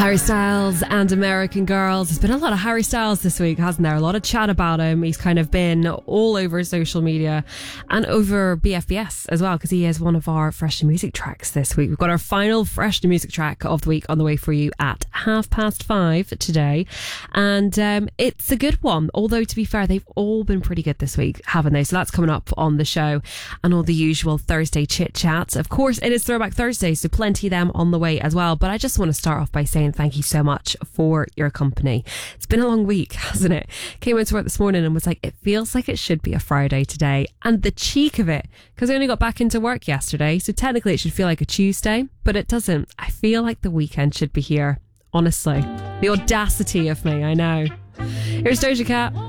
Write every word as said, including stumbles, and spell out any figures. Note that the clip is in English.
Harry Styles and American Girls. There's been a lot of Harry Styles this week, hasn't there? A lot of chat about him. He's kind of been all over social media and over B F B S as well, because he is one of our Fresh New Music tracks this week. We've got our final Fresh New Music track of the week on the way for you at half past five today. And um, it's a good one. Although, to be fair, they've all been pretty good this week, haven't they? So that's coming up on the show, and all the usual Thursday chit chats. Of course, it is Throwback Thursday, so plenty of them on the way as well. But I just want to start off by saying thank you so much for your company. It's been a long week, hasn't it? Came into work this morning and was like, it feels like it should be a Friday today. And the cheek of it, because I only got back into work yesterday, so technically it should feel like a Tuesday, but it doesn't. I feel like the weekend should be here, honestly. The audacity of me, I know. Here's Doja Cat.